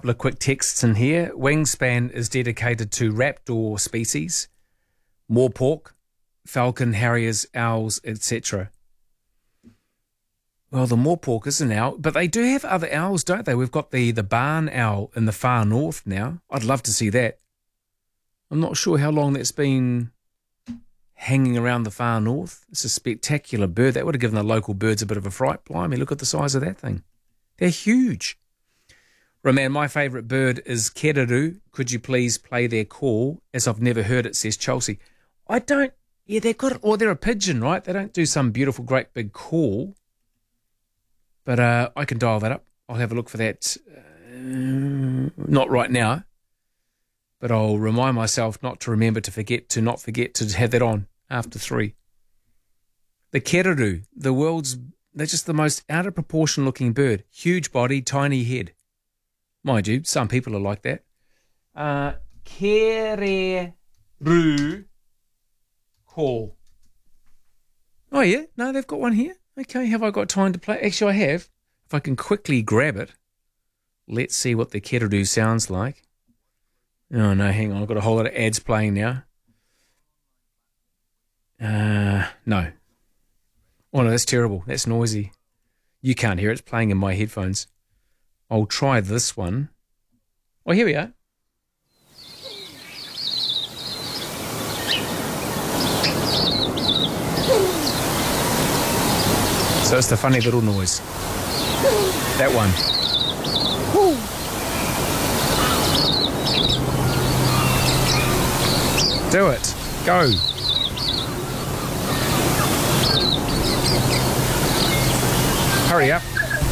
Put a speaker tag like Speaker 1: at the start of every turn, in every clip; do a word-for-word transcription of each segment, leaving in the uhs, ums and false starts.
Speaker 1: couple of quick texts in here. Wingspan is dedicated to raptor species, moorpork, falcon, harriers, owls, et cetera. Well, the moorpork is an owl, but they do have other owls, don't they? We've got the, the barn owl in the far north now. I'd love to see that. I'm not sure how long that's been hanging around the far north. It's a spectacular bird. That would have given the local birds a bit of a fright. Blimey, look at the size of that thing. They're huge. Roman, my favourite bird is kererū. Could you please play their call, as I've never heard it, says Chelsea. I don't, yeah, they've got it, or they're a pigeon, right? They don't do some beautiful, great big call. But uh, I can dial that up. I'll have a look for that. Uh, not right now. But I'll remind myself not to remember to forget to not forget to have that on after three. The kererū, the world's, they're just the most out of proportion looking bird. Huge body, tiny head. Mind you, some people are like that. Uh, kererū call. Oh yeah, no, they've got one here. Okay, have I got time to play? Actually, I have. If I can quickly grab it, let's see what the kererū sounds like. Oh, no, hang on. I've got a whole lot of ads playing now. Uh, no. Oh, no, that's terrible. That's noisy. You can't hear it. It's playing in my headphones. I'll try this one. Oh, here we are. So it's the funny little noise. That one. Do it. Go. Hurry up.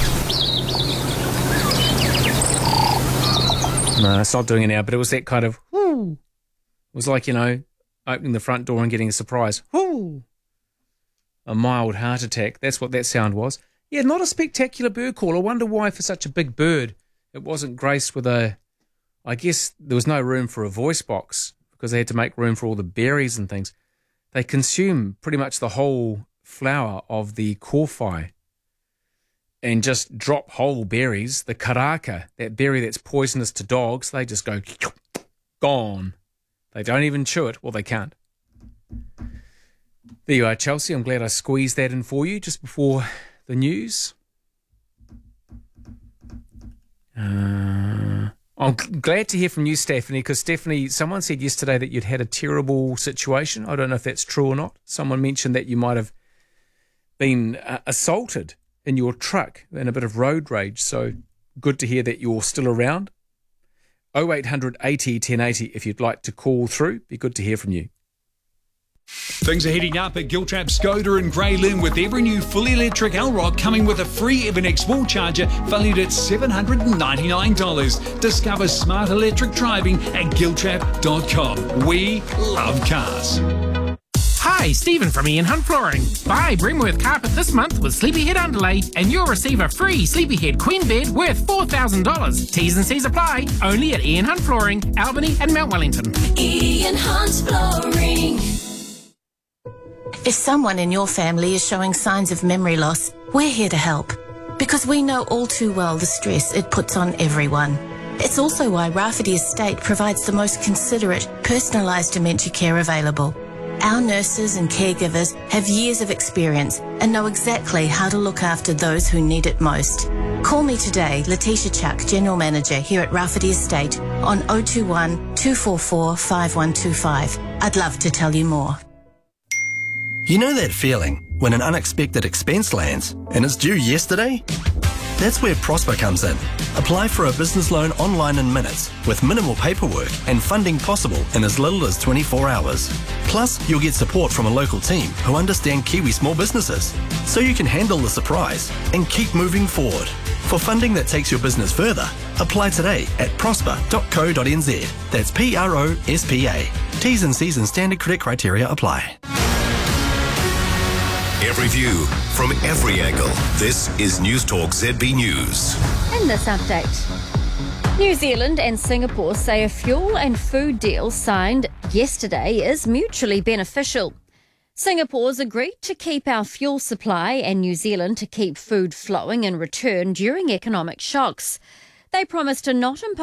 Speaker 1: No, it's not doing it now, but it was that kind of, whoo. It was like, you know, opening the front door and getting a surprise. Whoo. A mild heart attack. That's what that sound was. Yeah, not a spectacular bird call. I wonder why for such a big bird it wasn't graced with a, I guess there was no room for a voice box, because they had to make room for all the berries and things. They consume pretty much the whole flower of the kōwhai and just drop whole berries. The karaka, that berry that's poisonous to dogs, they just go, gone. They don't even chew it. Well, they can't. There you are, Chelsea. I'm glad I squeezed that in for you just before the news. Uh... I'm glad to hear from you, Stephanie, because Stephanie, someone said yesterday that you'd had a terrible situation. I don't know if that's true or not. Someone mentioned that you might have been uh, assaulted in your truck and a bit of road rage. So good to hear that you're still around. oh eight hundred eighty ten eighty if you'd like to call through. Be good to hear from you.
Speaker 2: Things are heating up at Giltrap Skoda in Grey Lynn, with every new fully electric Elrock coming with a free Evernex wall charger valued at seven hundred ninety-nine dollars. Discover smart electric driving at giltrap dot com. We love cars.
Speaker 3: Hi, Stephen from Ian Hunt Flooring. Buy Bremworth carpet this month with Sleepyhead underlay and you'll receive a free Sleepyhead queen bed worth four thousand dollars. T's and C's apply. Only at Ian Hunt Flooring, Albany and Mount Wellington.
Speaker 4: Ian Hunt Flooring.
Speaker 5: If someone in your family is showing signs of memory loss, we're here to help. Because we know all too well the stress it puts on everyone. It's also why Rafferty Estate provides the most considerate, personalised dementia care available. Our nurses and caregivers have years of experience and know exactly how to look after those who need it most. Call me today, Letitia Chuck, General Manager here at Rafferty Estate, on oh two one, two four four, five one two five. I'd love to tell you more.
Speaker 6: You know that feeling when an unexpected expense lands and it's due yesterday? That's where Prosper comes in. Apply for a business loan online in minutes with minimal paperwork and funding possible in as little as twenty-four hours. Plus, you'll get support from a local team who understand Kiwi small businesses, so you can handle the surprise and keep moving forward. For funding that takes your business further, apply today at prosper dot co dot n z. That's P R O S P A. T's and C's and standard credit criteria apply.
Speaker 7: Every view from every angle. This is News Talk Z B News.
Speaker 8: In this update, New Zealand and Singapore say a fuel and food deal signed yesterday is mutually beneficial. Singapore's agreed to keep our fuel supply and New Zealand to keep food flowing in return during economic shocks. They promised to not impose